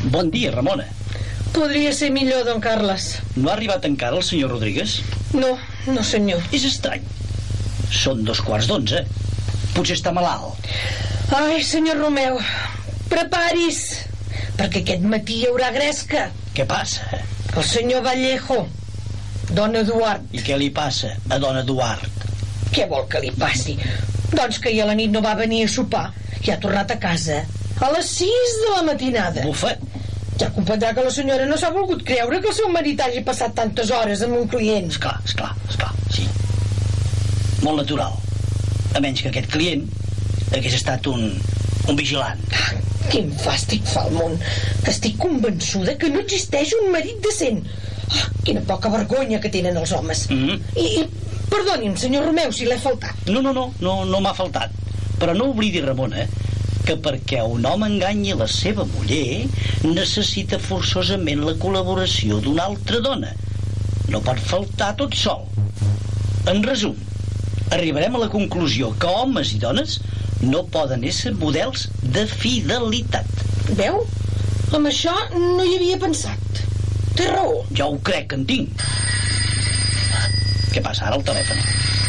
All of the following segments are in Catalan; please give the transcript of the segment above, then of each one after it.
Bon dia, Ramona. Podria ser millor, don Carles. No ha arribat encara el senyor Rodríguez? No, senyor. És estrany. Són 11:15. Potser està malalt. Ai, senyor Romeu, prepari's, perquè aquest matí hi haurà gresca. Què passa? El senyor Vallejo, don Eduard. I què li passa a don Eduard? Què vol que li passi? Doncs que ahir a la nit no va venir a sopar i ha tornat a casa a les 6 de la matinada. Bufa. Ja comprendrà que la senyora no s'ha volgut creure que el seu marit hagi passat tantes hores amb un client. Esclar, sí. Molt natural. A menys que aquest client hagués estat un vigilant. Quin fàstic fa el món, que estic convençuda que no existeix un marit decent. Quina poca vergonya que tenen els homes. I perdoni'm, senyor Romeu, si l'he faltat. No m'ha faltat. Però no oblidi, Ramona, que perquè un home enganyi la seva muller necessita forçosament la col·laboració d'una altra dona. No pot faltar tot sol. En resum, arribarem a la conclusió que homes i dones no poden ésser models de fidelitat. Veu? Amb això no hi havia pensat. Té raó. Ja ho crec que en tinc. Què passa ara al telèfon?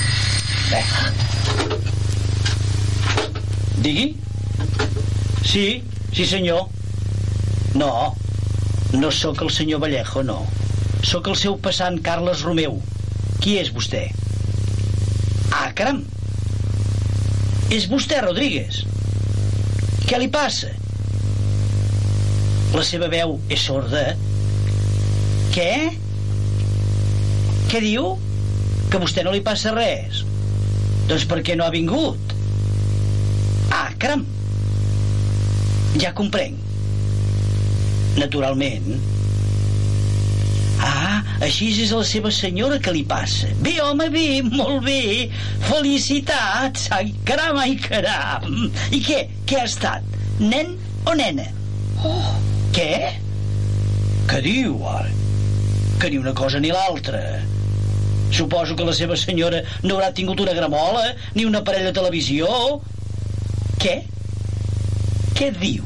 Digui? Sí, senyor. No sóc el senyor Vallejo, no. Sóc el seu passant Carles Romeu. Qui és vostè? Ah, caram! És vostè, Rodríguez. Què li passa? La seva veu és sorda. Què? Què diu? Que a vostè no li passa res? Doncs per què no ha vingut? Ah, caram! Ja comprenc. Naturalment. Ah, així és la seva senyora que li passa. Bé, home, bé, molt bé. Felicitats. Ai, caram. I què ha estat? Nen o nena? Oh. Què? Què diu, ara? Que ni una cosa ni l'altra. Suposo que la seva senyora no haurà tingut una gramola, ni un aparell de televisió. Què? Què diu?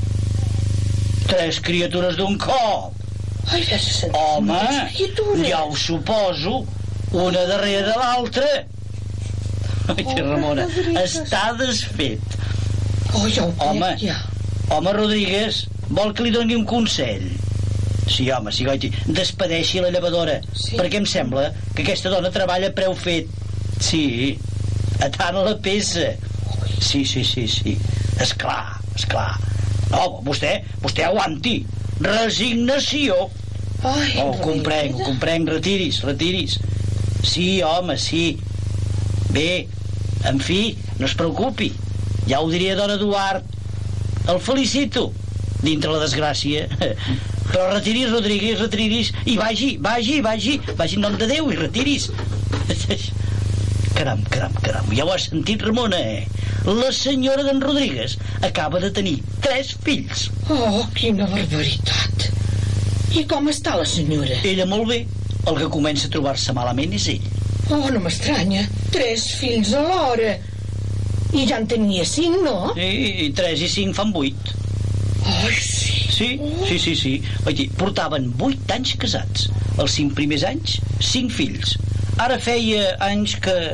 3 criatures d'un cop. Ai, home, ja ho suposo. Una darrere de l'altra. Ai, Ramona, està desfet. Ja ho crec, ja. Home, Rodríguez, vol que li doni un consell? Sí, home, sí, goiti. Despedeixi la llevadora, perquè em sembla que aquesta dona treballa a preu fet. Sí, a tant a la peça. Sí. Esclar. No, vostè aguanti. Resignació. Ho comprenc, retiris. Sí, home, sí. Bé, en fi, no es preocupi. Ja ho diria don Eduard. El felicito, dintre la desgràcia. Però retiris, Rodríguez, i vagi en nom de Déu i retiris. Caram, ja ho has sentit, Ramona, La senyora d'en Rodríguez acaba de tenir 3 fills. Oh, quina barbaritat. I com està la senyora? Ella molt bé. El que comença a trobar-se malament és ell. Oh, no m'estranya. 3 fills alhora. I ja en tenia 5, no? Sí, 3 i 5 fan 8. Ai, sí. Sí. Oye, portaven 8 anys casats. Els 5 primers anys, 5 fills. Ara feia anys que